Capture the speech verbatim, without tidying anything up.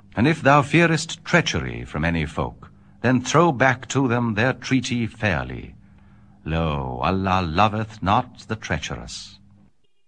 And if thou fearest treachery from any folk, then throw back to them their treaty fairly. Lo, Allah loveth not the treacherous.